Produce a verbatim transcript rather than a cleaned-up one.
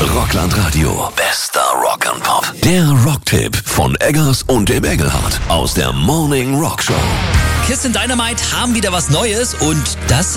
Rockland Radio. Bester Rock and Pop. Der Rocktipp von Eggers und dem Engelhardt aus der Morning Rock Show. Kiss and Dynamite haben wieder was Neues und das